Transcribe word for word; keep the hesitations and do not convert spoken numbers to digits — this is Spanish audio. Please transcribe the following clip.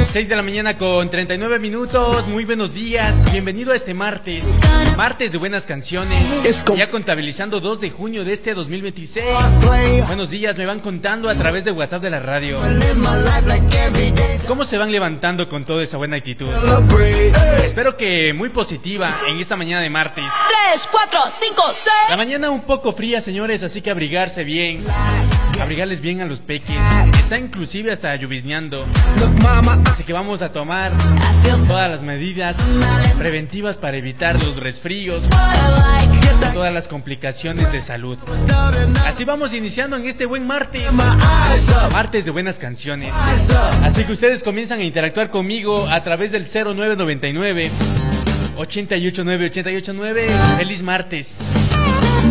seis de la mañana con treinta y nueve minutos. Muy buenos días. Bienvenido a este martes. Martes de buenas canciones. Ya contabilizando dos de junio de este dos mil veintiséis. Buenos días, me van contando a través de WhatsApp de la radio. ¿Cómo se van levantando con toda esa buena actitud? Espero que muy positiva en esta mañana de martes. tres, cuatro, cinco, seis. La mañana un poco fría, señores, así que abrigarse bien. Abrigarles bien a los peques. Está inclusive hasta llovizneando. Así que vamos a tomar todas las medidas preventivas para evitar los resfríos, todas las complicaciones de salud. Así vamos iniciando en este buen martes. Martes de buenas canciones. Así que ustedes comienzan a interactuar conmigo a través del cero nueve noventa y nueve, ochenta y ocho nueve, ochenta y ocho nueve. Feliz martes.